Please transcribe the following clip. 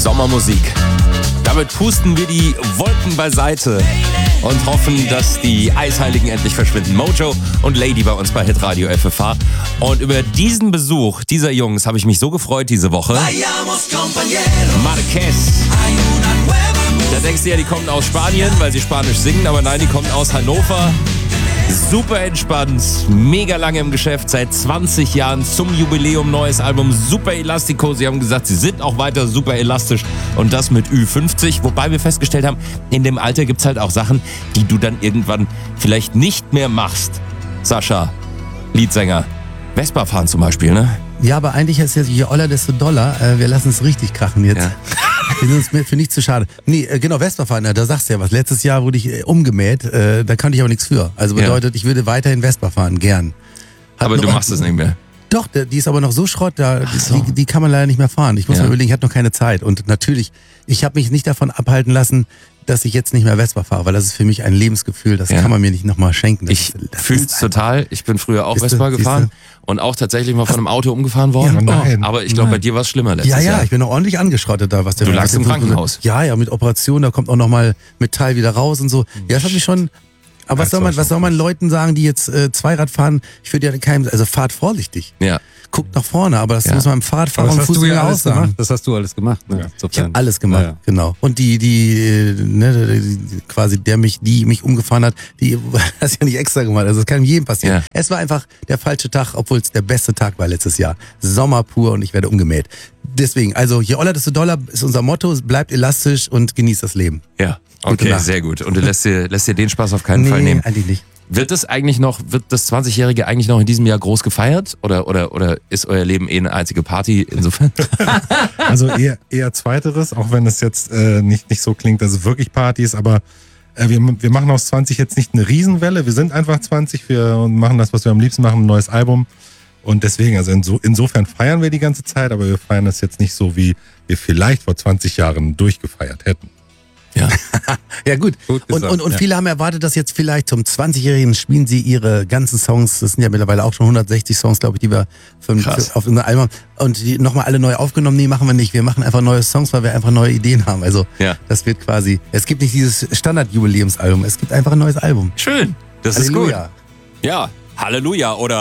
Sommermusik. Damit pusten wir die Wolken beiseite und hoffen, dass die Eisheiligen endlich verschwinden. Mojo und Lady bei uns bei Hitradio FFH. Und über diesen Besuch dieser Jungs habe ich mich so gefreut diese Woche. Marquez. Da denkst du ja, die kommen aus Spanien, weil sie Spanisch singen, aber nein, die kommen aus Hannover. Super entspannt, mega lange im Geschäft, seit 20 Jahren zum Jubiläum neues Album, super elastico. Sie haben gesagt, sie sind auch weiter super elastisch und das mit Ü50. Wobei wir festgestellt haben, in dem Alter gibt es halt auch Sachen, die du dann irgendwann vielleicht nicht mehr machst. Sascha, Leadsänger, Vespa fahren zum Beispiel, ne? Ja, aber eigentlich ist es je oller, desto doller. Wir lassen es richtig krachen jetzt. Ja. Wir sind uns für nichts zu schade. Nee, genau, Vespa fahren, da sagst du ja was. Letztes Jahr wurde ich umgemäht, da konnte ich aber nichts für. Also bedeutet, ich würde weiterhin Vespa fahren, gern. Aber du machst es nicht mehr. Doch, die ist aber noch so Schrott, so. Die kann man leider nicht mehr fahren. Ich muss mir überlegen, ich hatte noch keine Zeit. Und natürlich, ich habe mich nicht davon abhalten lassen, dass ich jetzt nicht mehr Vespa fahre, weil das ist für mich ein Lebensgefühl, das kann man mir nicht nochmal schenken. Ich fühle es total. Ich bin früher auch Vespa gefahren und auch tatsächlich mal von einem Auto umgefahren worden. Ja, aber ich glaube, bei dir war es schlimmer letztes Jahr. Ja, ich bin noch ordentlich angeschrottet da. Du lagst im Krankenhaus. Ja, mit Operation, da kommt auch nochmal Metall wieder raus und so. Ja, das hat mich schon... Aber was soll man Leuten sagen, die jetzt Zweirad fahren? Ich würde ja keinem... Also fahrt vorsichtig. Ja. Guckt nach vorne, aber das muss man im Fahrradfahrer und Fußgänger auch sagen. Das hast du alles gemacht, ne? Ja. Ich habe alles gemacht, genau. Und die quasi die mich umgefahren hat, die das ja nicht extra gemacht. Also das kann jedem passieren. Ja. Es war einfach der falsche Tag, obwohl es der beste Tag war letztes Jahr. Sommer pur und ich werde umgemäht. Deswegen, also je oller, desto doller ist unser Motto. Bleibt elastisch und genießt das Leben. Ja, okay, sehr gut. Und du lässt dir den Spaß auf keinen Fall nehmen. Nee, eigentlich nicht. Wird das 20-Jährige eigentlich noch in diesem Jahr groß gefeiert? Oder ist euer Leben eine einzige Party insofern? Also eher zweiteres, auch wenn es jetzt nicht so klingt, dass es wirklich Party ist, aber wir machen aus 20 jetzt nicht eine Riesenwelle. Wir sind einfach 20, wir machen das, was wir am liebsten machen, ein neues Album. Und deswegen, also insofern feiern wir die ganze Zeit, aber wir feiern das jetzt nicht so, wie wir vielleicht vor 20 Jahren durchgefeiert hätten. Ja, ja gut. Und viele haben erwartet, dass jetzt vielleicht zum 20-Jährigen spielen sie ihre ganzen Songs, das sind ja mittlerweile auch schon 160 Songs, glaube ich, die wir auf unser Album, und die nochmal alle neu aufgenommen. Nee, machen wir nicht. Wir machen einfach neue Songs, weil wir einfach neue Ideen haben. Also das wird quasi, es gibt nicht dieses Standard-Jubiläumsalbum, es gibt einfach ein neues Album. Schön, das Halleluja. Ist gut. Ja, Halleluja oder